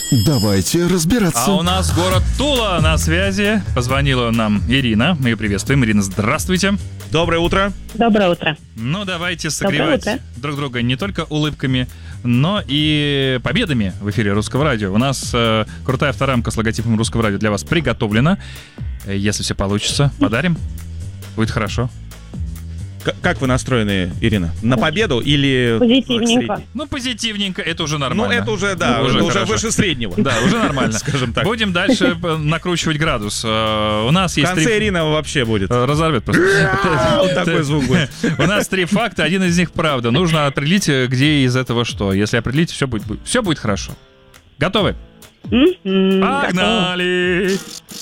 Давайте разбираться. А у нас город Тула на связи. Позвонила нам Ирина. Мы ее приветствуем. Ирина, здравствуйте. Доброе утро. Доброе утро. Ну, давайте согревать друг друга не только улыбками, но и победами в эфире Русского радио. У нас крутая авторамка с логотипом Русского радио для вас приготовлена. Если все получится, подарим. Будет хорошо. Как вы настроены, Ирина? На победу или... Позитивненько. Ну, позитивненько, это уже нормально. Ну, это уже, да, уже уже хорошо. выше среднего. Да, уже нормально. Скажем так. Будем дальше накручивать градус. У нас В есть конце Ирина вообще будет. Разорвет просто. Вот такой звук будет. У нас 3 факта, один из них правда. Нужно определить, где из этого что. Если определить, все будет хорошо. Готовы? Погнали!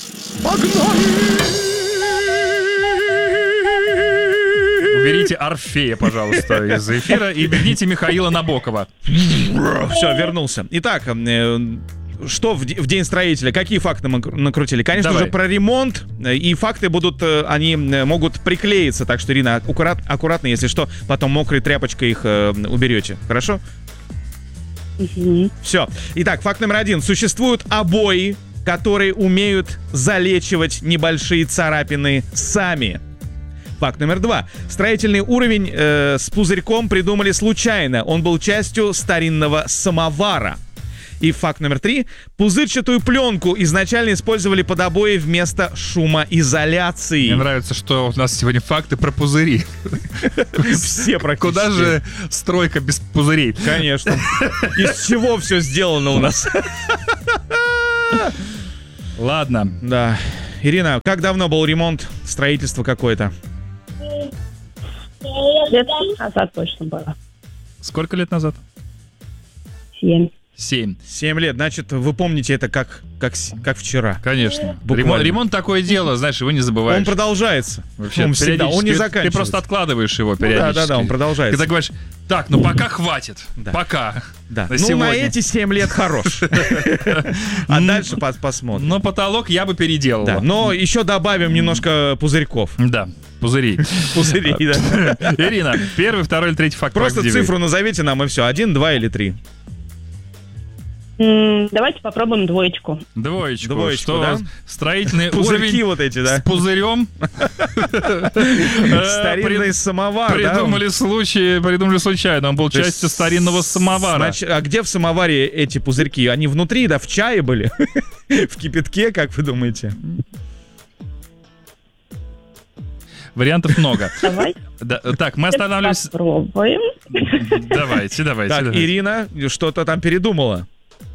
Уберите Орфея, пожалуйста, из эфира и верните Михаила Набокова. Все, вернулся. Итак, что в День строителя? Какие факты мы накрутили? Конечно Давай. же, про ремонт. И факты будут, они могут приклеиться. Так что, Ирина, аккуратно, если что, потом мокрой тряпочкой их уберете. Хорошо? Все. Итак, факт номер 1. Существуют обои, которые умеют залечивать небольшие царапины сами. Факт номер 2. Строительный уровень с пузырьком придумали случайно. Он был частью старинного самовара. И факт номер 3. Пузырчатую пленку изначально использовали под обои вместо шумоизоляции. Мне нравится, что у нас сегодня факты про пузыри. Все практически. Куда же стройка без пузырей? Конечно. Из чего все сделано у нас? Ладно. Да. Ирина, как давно был ремонт, строительство какое-то? Лет назад точно было. Сколько лет назад? 7. 7. 7 лет. Значит, вы помните это как вчера. Конечно. Буквально. Ремонт такое дело, знаешь, его не забываешь. Он продолжается. Вообще, Он всегда, он не периодически заканчивается. Ты просто откладываешь его периодически. Да, он продолжается. Когда говоришь, так, ну пока хватит. Да. Пока. Да. На Ну, сегодня. на эти 7 лет хорош. А дальше посмотрим. Но потолок я бы переделал. Да. Но еще добавим немножко пузырьков. Да, пузыри. Пузырей, да. Ирина, первый, второй или третий факт Просто правдивый? цифру назовите нам и все. 1, 2 или 3. Давайте попробуем двоечку. Двоечку. Двоечку, Что да? Строительный Пузырьки уровень вот эти, с да. пузырем. Старинный самовар, да? Придумали случайно. Он был частью старинного самовара. А где в самоваре эти пузырьки? Они внутри, да, в чае были? В кипятке, как вы думаете? Вариантов много. Давайте Так, мы останавливаемся. попробуем. Давайте. Так, Ирина что-то там передумала.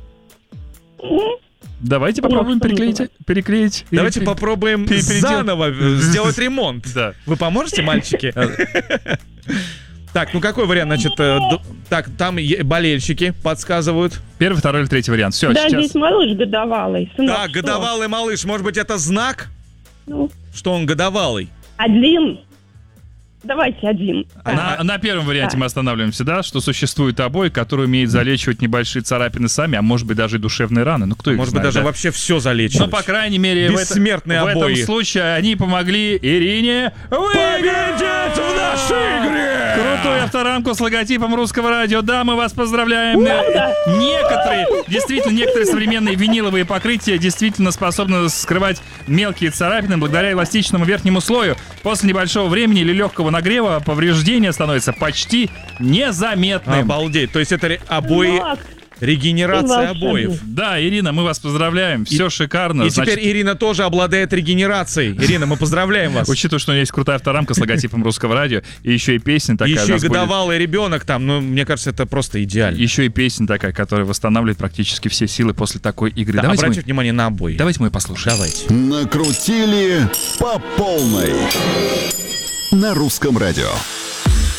Давайте попробуем переклеить. Давайте попробуем заново сделать ремонт. Да. Вы поможете, мальчики? Так, ну какой вариант? Значит, так, там болельщики подсказывают. Первый, второй или третий вариант. Все, Да, сейчас. здесь малыш годовалый. Сынок, Так, что? годовалый малыш. Может быть, это знак, Ну, что он годовалый? 1. Давайте 1. На первом варианте мы останавливаемся, да, что существуют обои, которые умеют залечивать небольшие царапины сами, а может быть даже и душевные раны. Ну, кто их Может быть, знает, даже да? вообще все залечивать. Ну, по крайней мере, Бессмертные в обои. этом случае они помогли Ирине Победить в нашей игре! крутую авторамку с логотипом Русского радио. Да, мы вас поздравляем. Некоторые современные виниловые покрытия действительно способны скрывать мелкие царапины благодаря эластичному верхнему слою. После небольшого времени или легкого нагрева повреждение становится почти незаметным. Обалдеть. То есть это обои... Так, Регенерация обоев. Да, Ирина, мы вас поздравляем. Все шикарно. И Значит, теперь Ирина тоже обладает регенерацией. Ирина, мы поздравляем вас. учитывая, что у нее есть крутая авторамка с логотипом Русского радио, и еще и песня такая. Еще у и нас будет. годовалый ребенок там. Ну, мне кажется, это просто идеально. Еще и песня такая, которая восстанавливает практически все силы после такой игры. Да, Давайте, обратите внимание на обои. давайте мы ее послушаем. Давайте. Накрутили по полной на Русском радио.